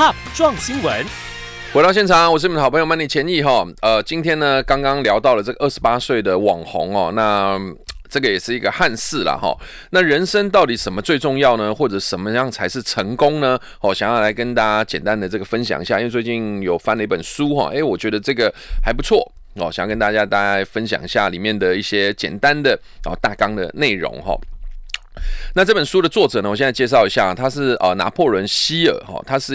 Top 撞新闻。 回到现场，我是你们的好朋友 Money 钱毅哈。今天呢，刚刚聊到了这个28岁的网红哦，那这个也是一个憾事啦哈。那人生到底什么最重要呢？或者什么样才是成功呢？想要来跟大家简单的这个分享一下，因为最近有翻了一本书哈，我觉得这个还不错想要跟大家分享一下里面的一些简单的大纲的内容哈。那这本书的作者呢，我现在介绍一下，他是拿破仑希尔哈，他是